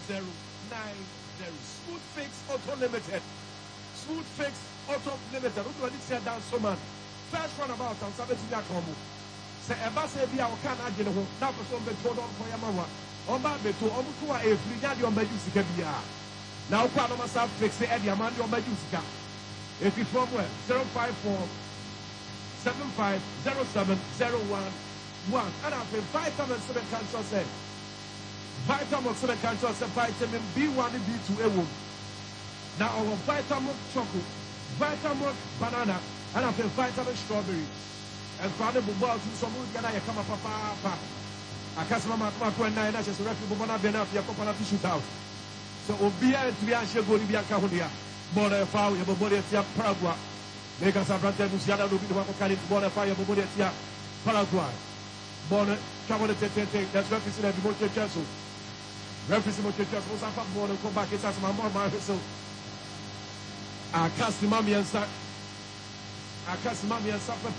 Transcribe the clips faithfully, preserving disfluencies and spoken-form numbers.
zero nine zero. Smooth Fix Auto Limited. Smooth Fix Auto Limited. Who do I say down so man? First run about on seventeen Yakomo. Say a bass be our can I get a home. Now for some beto on for Yamawa. On bad beto, on to a free yard on Bajusica. Now, Panama South Fix the Eddie Amandi on Bajusica. If you from where? zero five four seven five zero seven zero one one. And after five times seven cancer said. Vitamin seven cancer said vitamin B one and B two a woman. Now our vitamin chocolate, vitamin banana, and after vitamin strawberry. And Father Bubba to some who's gonna come up papa. I can't remember my nine ashes, reputable banana, your coconut shoot out. So Obia to be actually going to be a Cahodia. Border fire, your body at Paraguay. Make us a brother who's yada to be the one who carry border fire, your body at Paraguay. Border, cover the tete, that's represented the Motor Castle. Represented the Castle was up border, come back, it's as my mom, my vessel. I cast the mommy and sack. I cast the mommy and sack.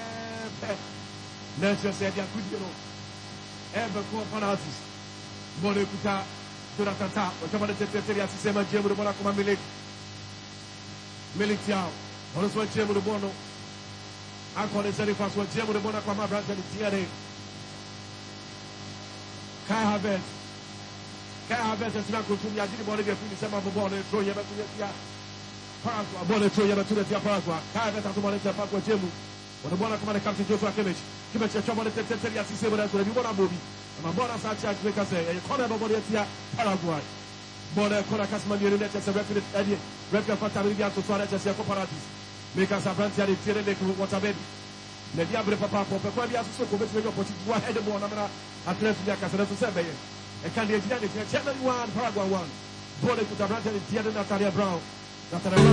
Nature said, yeah, good, you know. Ever co penalties. Border Kuta, Turatata, whatever the tete, as the same as Jim with the Bonacoma Milik. Militiao, also Jim with the Bono. I call it very fast. What Jim with the Bonacoma brother is here. Kai Harvest. Kai Harvest and Smack to me. I didn't want to get finished. Some of the ball and throw you back to the Paraguay. Ball and throw you back to the Paraguay. Kai Harvest and the ball and the Paraguay Jim. When the Bonacoma comes to Joshua Kimmich, Kimmich and trouble to tell you as he said, but you want a movie. And my brother such as make us say, and you call everybody at Paraguay. Border Coracasman, you net as a refuge, Eddie, refuge for Tamilia to Suarez as a comparative. Make us a branch at the Tirade to what I mean. The Diable Papa, Papa, so commit to one head of one at Lefiacas to seven. And can the Channel one, Paraguay one. Border to the branch at the Tia Natalia Brown.